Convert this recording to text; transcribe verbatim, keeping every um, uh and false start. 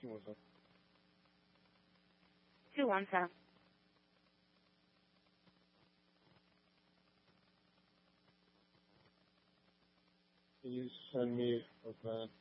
Qui was that? two one seven. Can you send me a van?